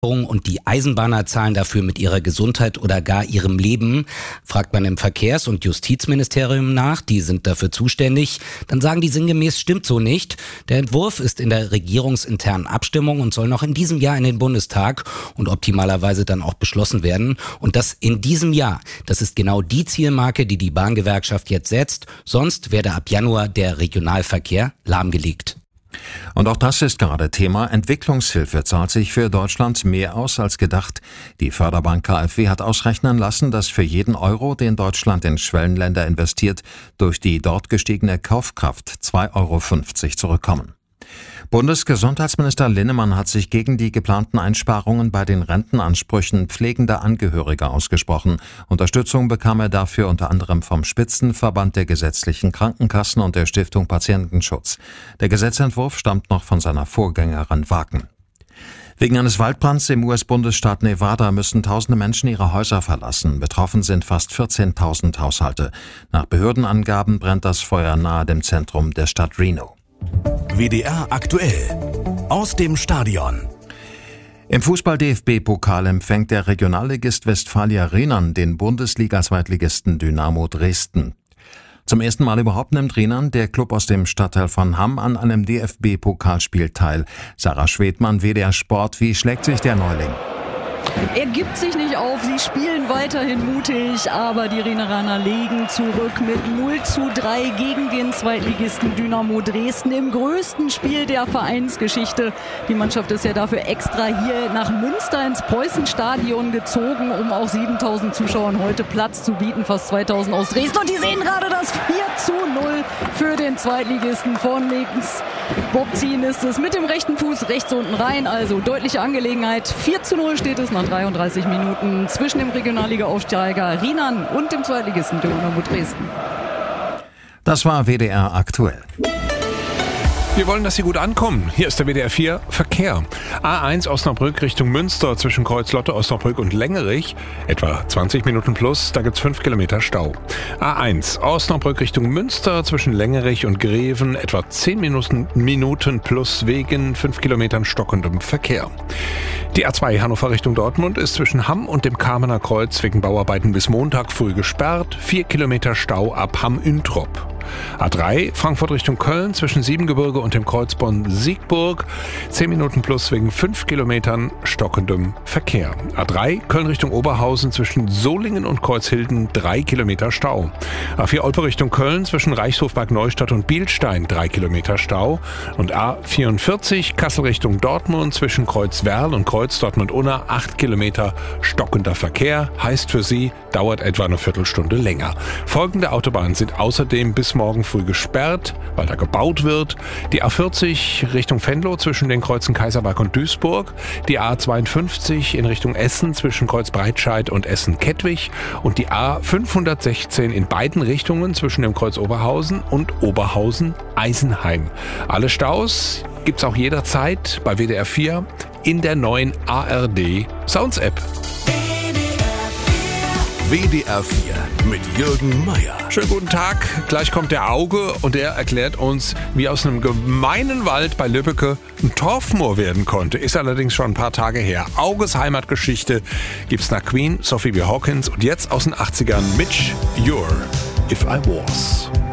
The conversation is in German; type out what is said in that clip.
Und die Eisenbahner zahlen dafür mit ihrer Gesundheit oder gar ihrem Leben. Fragt man im Verkehrs- und Justizministerium nach, die sind dafür zuständig, dann sagen die sinngemäß, stimmt so nicht. Der Entwurf ist in der regierungsinternen Abstimmung und soll noch in diesem Jahr in den Bundestag und optimalerweise dann auch beschlossen werden. Und das in diesem Jahr. Das ist genau die Zielmarke, die die Bahngewerkschaft jetzt setzt. Sonst werde ab Januar der Regionalverkehr lahmgelegt. Und auch das ist gerade Thema. Entwicklungshilfe zahlt sich für Deutschland mehr aus als gedacht. Die Förderbank KfW hat ausrechnen lassen, dass für jeden Euro, den Deutschland in Schwellenländer investiert, durch die dort gestiegene Kaufkraft 2,50 Euro zurückkommen. Bundesgesundheitsminister Linnemann hat sich gegen die geplanten Einsparungen bei den Rentenansprüchen pflegender Angehöriger ausgesprochen. Unterstützung bekam er dafür unter anderem vom Spitzenverband der gesetzlichen Krankenkassen und der Stiftung Patientenschutz. Der Gesetzentwurf stammt noch von seiner Vorgängerin Wagen. Wegen eines Waldbrands im US-Bundesstaat Nevada müssen tausende Menschen ihre Häuser verlassen. Betroffen sind fast 14.000 Haushalte. Nach Behördenangaben brennt das Feuer nahe dem Zentrum der Stadt Reno. WDR aktuell. Aus dem Stadion. Im Fußball-DFB-Pokal empfängt der Regionalligist Westfalia Rhenern den Bundesliga-Zweitligisten Dynamo Dresden. Zum ersten Mal überhaupt nimmt Rhenern, der Club aus dem Stadtteil von Hamm, an einem DFB-Pokalspiel teil. Sarah Schwedmann, WDR Sport, wie schlägt sich der Neuling? Er gibt sich nicht auf, sie spielen weiterhin mutig, aber die Rheneraner legen zurück mit 0:3 gegen den Zweitligisten Dynamo Dresden im größten Spiel der Vereinsgeschichte. Die Mannschaft ist ja dafür extra hier nach Münster ins Preußenstadion gezogen, um auch 7.000 Zuschauern heute Platz zu bieten, fast 2.000 aus Dresden. Und die sehen gerade das 4:0 für den Zweitligisten von links. Bob Zien ist es mit dem rechten Fuß rechts unten rein, also deutliche Angelegenheit. 4:0 steht es nach 33 Minuten zwischen dem Regionalliga-Aufsteiger Rhenern und dem Zweitligisten Dynamo Dresden. Das war WDR aktuell. Wir wollen, dass Sie gut ankommen. Hier ist der WDR 4 Verkehr. A1 Osnabrück Richtung Münster zwischen Kreuzlotte, Osnabrück und Längerich. Etwa 20 Minuten plus, da gibt's 5 Kilometer Stau. A1 Osnabrück Richtung Münster zwischen Längerich und Greven. Etwa 10 Minuten plus wegen 5 Kilometern stockendem Verkehr. Die A2 Hannover Richtung Dortmund ist zwischen Hamm und dem Kamener Kreuz wegen Bauarbeiten bis Montag früh gesperrt. 4 Kilometer Stau ab Hamm-Üntrop. A3 Frankfurt Richtung Köln zwischen Siebengebirge und dem Kreuz Bonn-Siegburg. 10 Minuten plus wegen 5 Kilometern stockendem Verkehr. A3 Köln Richtung Oberhausen zwischen Solingen und Kreuzhilden 3 Kilometer Stau. A4 Olpe Richtung Köln zwischen Reichshofberg Neustadt und Bielstein 3 Kilometer Stau. Und A44 Kassel Richtung Dortmund zwischen Kreuzwerl und Kreuz Dortmund-Unna 8 Kilometer stockender Verkehr. Heißt für Sie, dauert etwa eine Viertelstunde länger. Folgende Autobahnen sind außerdem bis morgen früh gesperrt, weil da gebaut wird. Die A40 Richtung Venlo zwischen den Kreuzen Kaiserberg und Duisburg. Die A52 in Richtung Essen zwischen Kreuz Breitscheid und Essen-Kettwig. Und die A516 in beiden Richtungen zwischen dem Kreuz Oberhausen und Oberhausen-Eisenheim. Alle Staus gibt's auch jederzeit bei WDR 4 in der neuen ARD Sounds App. WDR 4 mit Jürgen Meier. Schönen guten Tag. Gleich kommt der Auge und der erklärt uns, wie aus einem gemeinen Wald bei Lübbecke ein Torfmoor werden konnte. Ist allerdings schon ein paar Tage her. Auges Heimatgeschichte gibt's nach Queen, Sophie B. Hawkins und jetzt aus den 80ern Mitch, You're If I Was.